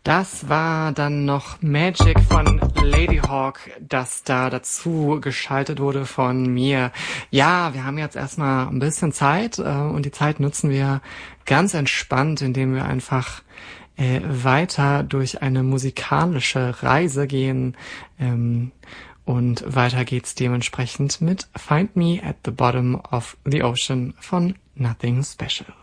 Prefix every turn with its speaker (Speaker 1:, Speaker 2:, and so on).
Speaker 1: Das war dann noch Magic von Ladyhawk, das da dazu geschaltet wurde von mir. Ja, wir haben jetzt erstmal ein bisschen Zeit und die Zeit nutzen wir ganz entspannt, indem wir einfach weiter durch eine musikalische Reise gehen. Und weiter geht's dementsprechend mit Find Me at the Bottom of the Ocean von Nothing Special.